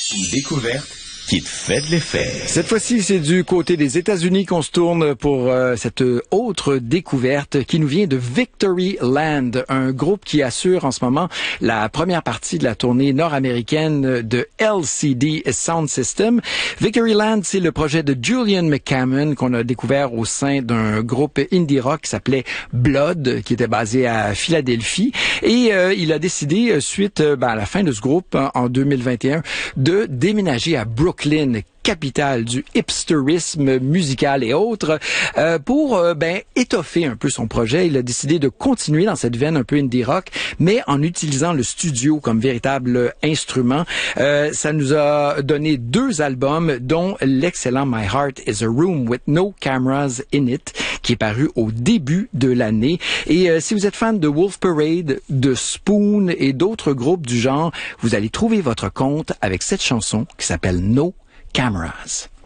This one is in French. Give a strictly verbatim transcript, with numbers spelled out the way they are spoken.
Une découverte qui te fait de l'effet. Cette fois-ci, c'est du côté des États-Unis qu'on se tourne pour euh, cette autre découverte qui nous vient de Victory Land, un groupe qui assure en ce moment la première partie de la tournée nord-américaine de L C D Sound System. Victory Land, c'est le projet de Julian McCammon qu'on a découvert au sein d'un groupe indie rock qui s'appelait Blood, qui était basé à Philadelphie. Et euh, il a décidé, suite euh, ben, à la fin de ce groupe, en, en deux mille vingt et un, de déménager à Brooklyn, capitale du hipsterisme musical et autres, euh, pour euh, ben étoffer un peu son projet. Il a décidé de continuer dans cette veine un peu indie rock, mais en utilisant le studio comme véritable instrument. Euh, ça nous a donné deux albums, dont l'excellent My Heart is a Room with No Cameras in It, qui est paru au début de l'année. Et euh, si vous êtes fan de Wolf Parade, de Spoon et d'autres groupes du genre, vous allez trouver votre compte avec cette chanson qui s'appelle No Cameras.